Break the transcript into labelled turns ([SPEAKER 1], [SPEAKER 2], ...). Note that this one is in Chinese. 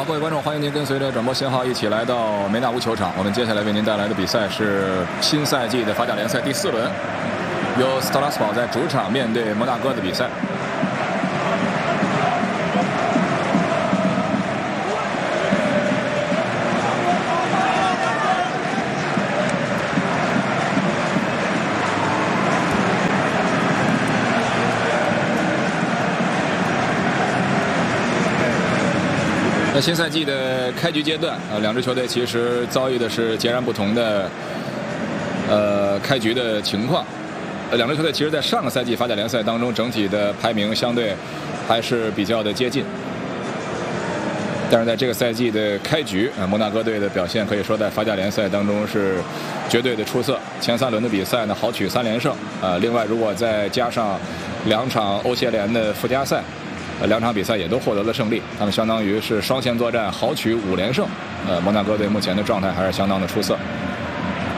[SPEAKER 1] 好，各位观众，欢迎您跟随着转播信号一起来到梅纳乌球场。我们接下来为您带来的比赛是新赛季的法甲联赛第4轮，由斯特拉斯堡在主场面对摩纳哥的比赛。那新赛季的开局阶段两支球队其实遭遇的是截然不同的开局的情况。两支球队其实在上个赛季法甲联赛当中整体的排名相对还是比较的接近，但是在这个赛季的开局摩纳哥队的表现可以说在法甲联赛当中是绝对的出色。前3轮的比赛呢豪取3连胜另外如果再加上2场欧协联的附加赛，2场比赛也都获得了胜利，他们相当于是双线作战，豪取5连胜。摩纳哥队目前的状态还是相当的出色。